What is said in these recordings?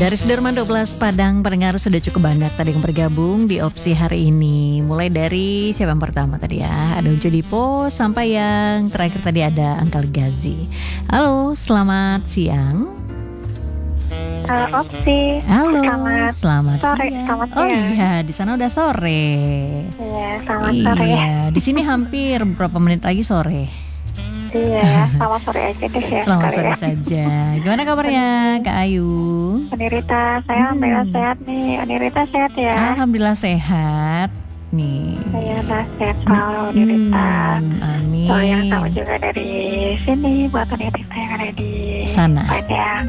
Dari Sudirman 12 Padang, pendengar sudah cukup banyak tadi yang bergabung di opsi hari ini. Mulai dari siapa yang pertama tadi ya, ada Ujo Dipo, sampai yang terakhir tadi ada Uncle Gazi. Halo, selamat siang. Opsi. Halo, selamat sore. siang. Selamat Oh siang. iya, di sana udah sore. Iya, selamat sore. Iya, di sini hampir berapa menit lagi sore. Iya, selamat sore aja deh ya. Selamat sore saja. Gimana kabarnya Kak Ayu? Anirita, saya alhamdulillah sehat nih. Anirita sehat ya? Alhamdulillah sehat nih. Saya sehat selalu Anirita. Amin. So, yang sama juga dari sini buat Anirita yang ada di sana. Padang.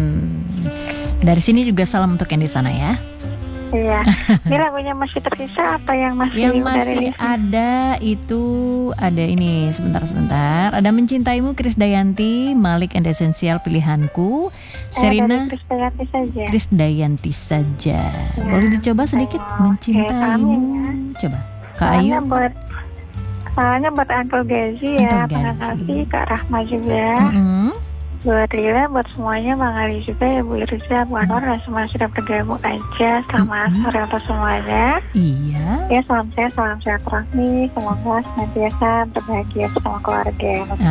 Dari sini juga salam untuk yang di sana ya. Iya. Ini lagunya masih tersisa apa yang masih? Yang masih ada itu ada ini sebentar. Ada Mencintaimu Krisdayanti, Malik and Essential pilihanku. Serina Krisdayanti saja. Krisdayanti saja. Ya. Boleh dicoba sedikit Mencintaimu. Coba Kak Ayu. Soalnya buat Uncle Gazi ya, Penganasi, Kak Rahma juga. Buat Rila, buat semuanya, Bang Ali juga ya, Bu Irza, Bu Anwar, dan semua sudah bergabung aja. Selamat sore untuk semuanya. Iya. Ya, salam sehat rahmi. Semoga senantiasa berbahagia bersama keluarga.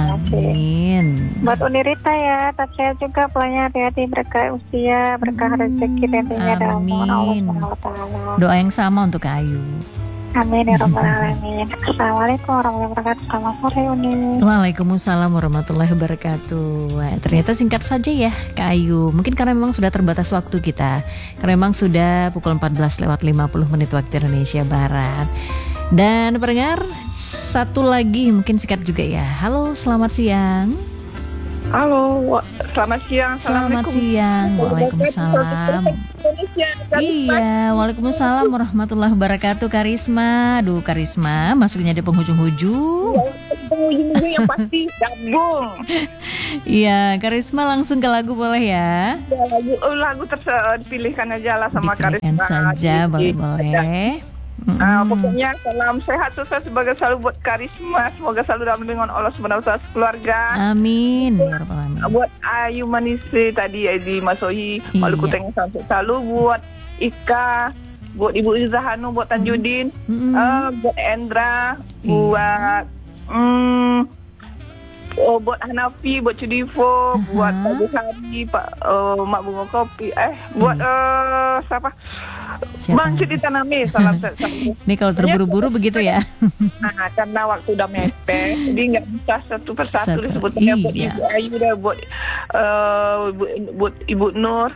Amin. Buat Unirita ya, tetap sehat juga, pulangnya hati-hati, berkah usia, berkah rezeki tentunya dalam Allah SWT. Doa yang sama untuk Kak Ayu. Amin ya rabbal alamin. Assalamualaikum warahmatullahi wabarakatuh. Selamat sore Uni. Waalaikumsalam warahmatullahi wabarakatuh. Wah, ternyata singkat saja ya Kak Ayu. Mungkin karena memang sudah terbatas waktu kita. Karena memang sudah pukul 14:50 waktu Indonesia Barat. Dan pendengar, satu lagi mungkin singkat juga ya. Halo, selamat siang. Halo, selamat siang. Selamat siang. Waalaikumsalam. Iya, waalaikumsalam warahmatullahi wabarakatuh. Karisma, aduh Karisma, masuknya di penghujung-hujung. Penghujung-hujung yang pasti gabung. Iya, Karisma langsung ke lagu boleh ya? Ya, lagu dipilihkan aja lah sama dipilihkan Karisma. Saja, boleh. Pokoknya salam sehat sukses sebagai selalu buat Karisma, semoga selalu dalam lindungan Allah SWT keluarga. Amin. Ya Rabbal Alamin. Buat Ayu Manisi tadi di Masohi, Maluku Tengah sampai selalu buat Ika, buat Ibu Iza Hanu, buat Tanjudin, buat Endra, buat buat Hanafi, buat Cudifo, buat Pak Bukhari, Pak Mak Bunga Kopi, buat siapa? Bang Cudi Tanami, salam. Ini kalau terburu-buru begitu ya. Nah, karena waktu udah mepet, jadi nggak bisa satu persatu disebutnya. Buat Ibu Ayu dan buat Ibu Nur.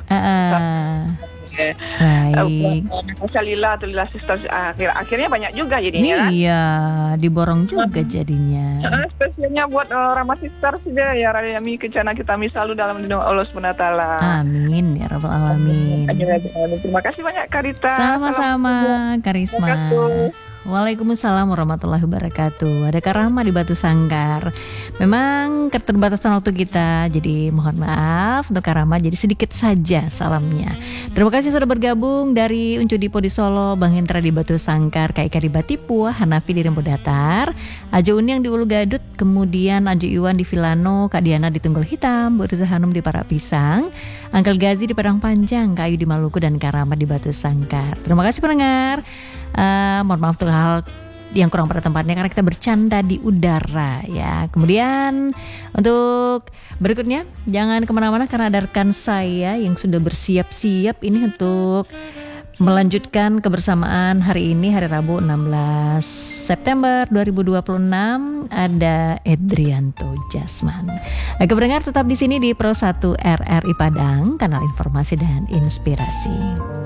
Baik. Salila atau Lila Sisters akhirnya banyak juga jadinya. Iya, diborong juga jadinya. Spesialnya buat Rama Sisters juga ya, Rayami Kencana kita selalu dalam lindungan Allah SWT. Amin ya Rabbal Alamin. Terima kasih banyak Karita. Sama-sama Karisma. Waalaikumsalam warahmatullahi wabarakatuh. Ada Kak Rahma di Batu Sangkar. Memang keterbatasan waktu kita, jadi mohon maaf untuk Kak Rahma, jadi sedikit saja salamnya. Terima kasih sudah bergabung dari Uncu Dipo di Solo, Bang Hendra di Batu Sangkar, Kak Ika di Batipua, Hanafi di Rembo Datar, Ajo Uniang di Ulu Gadut, kemudian Ajo Iwan di Vilano, Kak Diana di Tunggul Hitam, Bu Riza Hanum di Parak Pisang, Uncle Gazi di Padang Panjang, Kak Ayu di Maluku, dan Kak Rahma di Batu Sangkar. Terima kasih pendengar. Mohon maaf untuk hal yang kurang pada tempatnya karena kita bercanda di udara ya. Kemudian untuk berikutnya jangan kemana-mana karena ada rekan saya yang sudah bersiap-siap ini untuk melanjutkan kebersamaan hari ini, hari Rabu 16 September 2026. Ada Edrianto Jasman. Pendengar tetap di sini di Pro 1 RRI Padang, kanal informasi dan inspirasi.